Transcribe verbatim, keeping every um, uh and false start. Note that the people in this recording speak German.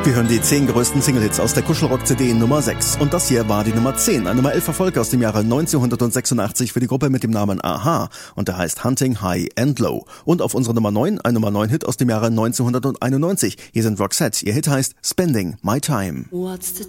Wir hören die zehn größten Single-Hits aus der Kuschelrock-C D Nummer sechs. Und das hier war die Nummer zehn, ein Nummer elf Erfolg aus dem Jahre neunzehnhundertsechsundachtzig für die Gruppe mit dem Namen Aha. Und der heißt Hunting High and Low. Und auf unserer Nummer neun, ein Nummer neun Hit aus dem Jahre neunzehnhunderteinundneunzig. Hier sind Roxette, ihr Hit heißt Spending My Time. What's the